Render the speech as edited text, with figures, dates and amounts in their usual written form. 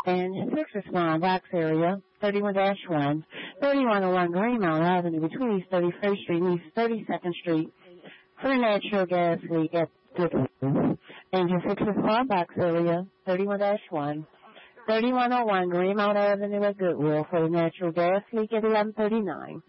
And 6 respond, box area, 31-1, 3101 Greenmount Avenue between East 31st Street and East 32nd Street for a natural gas leak at Goodwill. Engine 6 respond, box area, 31-1, 3101 Greenmount Avenue at Goodwill for a natural gas leak at 1139.